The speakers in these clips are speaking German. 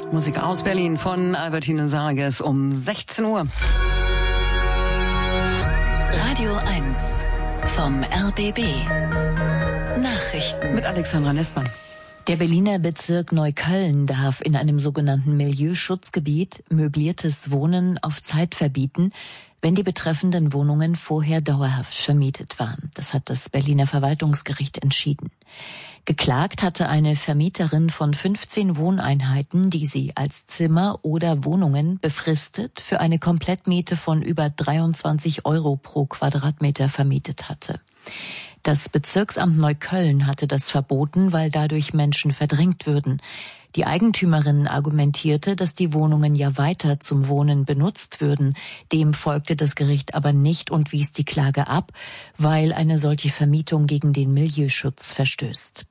Musik aus Berlin von Albertine Sarges um 16 Uhr. Radio 1 vom RBB. Nachrichten mit Alexandra Nestmann. Der Berliner Bezirk Neukölln darf in einem sogenannten Milieuschutzgebiet möbliertes Wohnen auf Zeit verbieten, wenn die betreffenden Wohnungen vorher dauerhaft vermietet waren. Das hat das Berliner Verwaltungsgericht entschieden. Geklagt hatte eine Vermieterin von 15 Wohneinheiten, die sie als Zimmer oder Wohnungen befristet für eine Komplettmiete von über 23 € pro Quadratmeter vermietet hatte. Das Bezirksamt Neukölln hatte das verboten, weil dadurch Menschen verdrängt würden. Die Eigentümerin argumentierte, dass die Wohnungen ja weiter zum Wohnen benutzt würden. Dem folgte das Gericht aber nicht und wies die Klage ab, weil eine solche Vermietung gegen den Milieuschutz verstößt.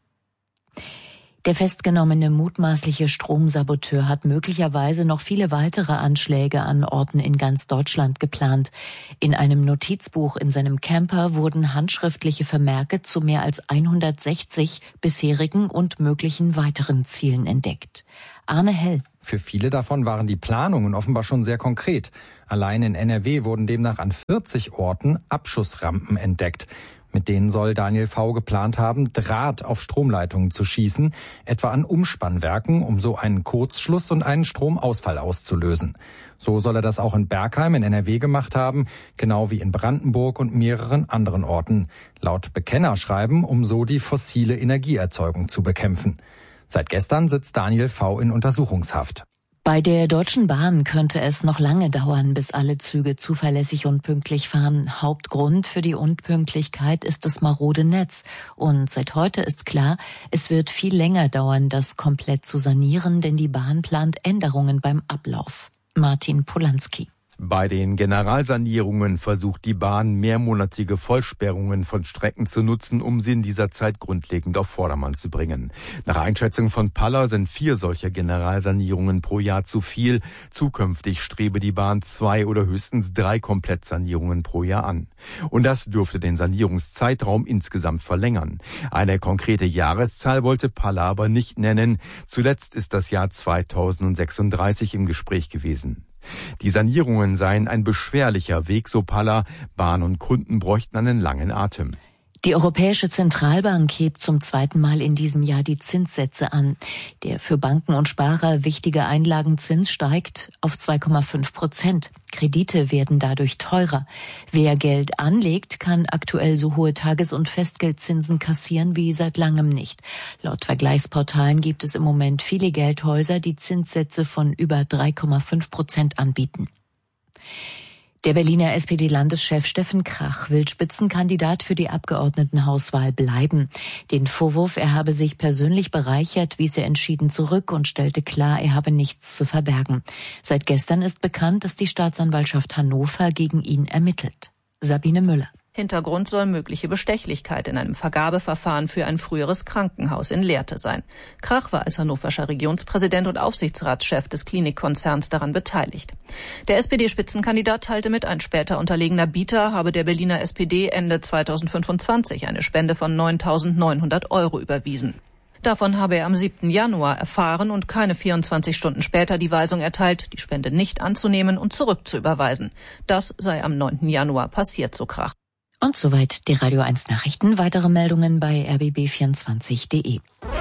Der festgenommene mutmaßliche Stromsaboteur hat möglicherweise noch viele weitere Anschläge an Orten in ganz Deutschland geplant. In einem Notizbuch in seinem Camper wurden handschriftliche Vermerke zu mehr als 160 bisherigen und möglichen weiteren Zielen entdeckt. Arne Hell. Für viele davon waren die Planungen offenbar schon sehr konkret. Allein in NRW wurden demnach an 40 Orten Abschussrampen entdeckt. Mit denen soll Daniel V. geplant haben, Draht auf Stromleitungen zu schießen, etwa an Umspannwerken, um so einen Kurzschluss und einen Stromausfall auszulösen. So soll er das auch in Bergheim in NRW gemacht haben, genau wie in Brandenburg und mehreren anderen Orten. Laut Bekennerschreiben, um so die fossile Energieerzeugung zu bekämpfen. Seit gestern sitzt Daniel V. in Untersuchungshaft. Bei der Deutschen Bahn könnte es noch lange dauern, bis alle Züge zuverlässig und pünktlich fahren. Hauptgrund für die Unpünktlichkeit ist das marode Netz. Und seit heute ist klar, es wird viel länger dauern, das komplett zu sanieren, denn die Bahn plant Änderungen beim Ablauf. Martin Polanski. Bei den Generalsanierungen versucht die Bahn, mehrmonatige Vollsperrungen von Strecken zu nutzen, um sie in dieser Zeit grundlegend auf Vordermann zu bringen. Nach Einschätzung von Palla sind 4 solcher Generalsanierungen pro Jahr zu viel. Zukünftig strebe die Bahn 2 oder höchstens 3 Komplettsanierungen pro Jahr an. Und das dürfte den Sanierungszeitraum insgesamt verlängern. Eine konkrete Jahreszahl wollte Palla aber nicht nennen. Zuletzt ist das Jahr 2036 im Gespräch gewesen. Die Sanierungen seien ein beschwerlicher Weg, so Palla. Bahn und Kunden bräuchten einen langen Atem. Die Europäische Zentralbank hebt zum 2. Mal in diesem Jahr die Zinssätze an. Der für Banken und Sparer wichtige Einlagenzins steigt auf 2,5%. Kredite werden dadurch teurer. Wer Geld anlegt, kann aktuell so hohe Tages- und Festgeldzinsen kassieren wie seit langem nicht. Laut Vergleichsportalen gibt es im Moment viele Geldhäuser, die Zinssätze von über 3,5% anbieten. Der Berliner SPD-Landeschef Steffen Krach will Spitzenkandidat für die Abgeordnetenhauswahl bleiben. Den Vorwurf, er habe sich persönlich bereichert, wies er entschieden zurück und stellte klar, er habe nichts zu verbergen. Seit gestern ist bekannt, dass die Staatsanwaltschaft Hannover gegen ihn ermittelt. Sabine Müller. Hintergrund soll mögliche Bestechlichkeit in einem Vergabeverfahren für ein früheres Krankenhaus in Lehrte sein. Krach war als hannoverscher Regionspräsident und Aufsichtsratschef des Klinikkonzerns daran beteiligt. Der SPD-Spitzenkandidat teilte mit, ein später unterlegener Bieter habe der Berliner SPD Ende 2025 eine Spende von 9.900 € überwiesen. Davon habe er am 7. Januar erfahren und keine 24 Stunden später die Weisung erteilt, die Spende nicht anzunehmen und zurückzuüberweisen. Das sei am 9. Januar passiert, so Krach. Und soweit die Radio 1 Nachrichten. Weitere Meldungen bei rbb24.de.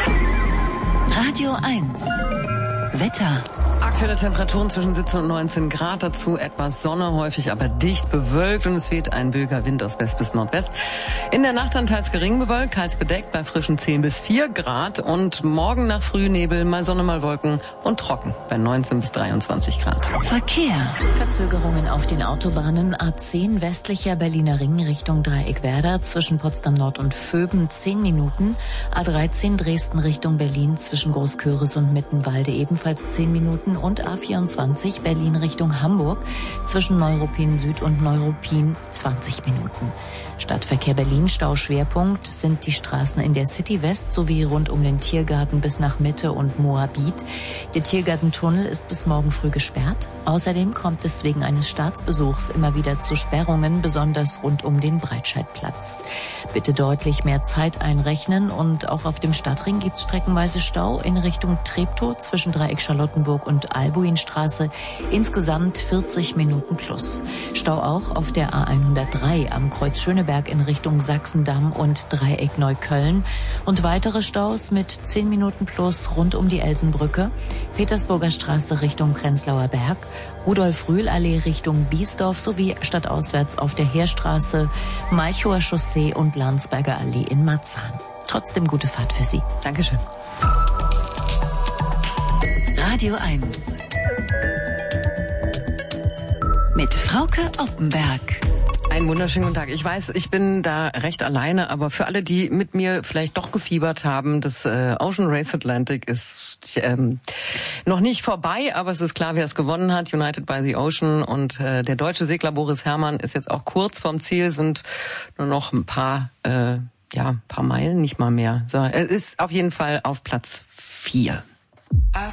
Radio 1 Wetter. Aktuelle Temperaturen zwischen 17 und 19 Grad, dazu etwas Sonne, häufig aber dicht bewölkt und es weht ein böiger Wind aus West bis Nordwest. In der Nacht dann teils gering bewölkt, teils bedeckt bei frischen 10 bis 4 Grad und morgen nach Frühnebel mal Sonne, mal Wolken und trocken bei 19 bis 23 Grad. Verkehr. Verzögerungen auf den Autobahnen A10 westlicher Berliner Ring Richtung Dreieckwerder zwischen Potsdam Nord und Vöben 10 Minuten, A13 Dresden Richtung Berlin zwischen Großköris und Mittenwalde ebenfalls 10 Minuten Minuten und A24 Berlin Richtung Hamburg zwischen Neuruppin Süd und Neuruppin 20 Minuten. Stadtverkehr Berlin, Stauschwerpunkt sind die Straßen in der City West sowie rund um den Tiergarten bis nach Mitte und Moabit. Der Tiergartentunnel ist bis morgen früh gesperrt. Außerdem kommt es wegen eines Staatsbesuchs immer wieder zu Sperrungen, besonders rund um den Breitscheidplatz. Bitte deutlich mehr Zeit einrechnen und auch auf dem Stadtring gibt es streckenweise Stau in Richtung Treptow zwischen Dreieck Charlottenburg und Albuinstraße. Insgesamt 40 Minuten plus. Stau auch auf der A103 am Kreuz Schöneberg in Richtung Sachsendamm und Dreieck Neukölln. Und weitere Staus mit 10 Minuten plus rund um die Elsenbrücke, Petersburger Straße Richtung Prenzlauer Berg, Rudolf-Rühl-Allee Richtung Biesdorf sowie stadtauswärts auf der Heerstraße, Malchower Chaussee und Landsberger Allee in Marzahn. Trotzdem gute Fahrt für Sie. Dankeschön. Radio 1 mit Frauke Oppenberg. Einen wunderschönen guten Tag. Ich weiß, ich bin da recht alleine, aber für alle, die mit mir vielleicht doch gefiebert haben, das Ocean Race Atlantic ist noch nicht vorbei, aber es ist klar, wer es gewonnen hat, United by the Ocean. Und der deutsche Segler Boris Herrmann ist jetzt auch kurz vorm Ziel, sind nur noch ein paar Meilen, nicht mal mehr. So, er ist auf jeden Fall auf Platz 4.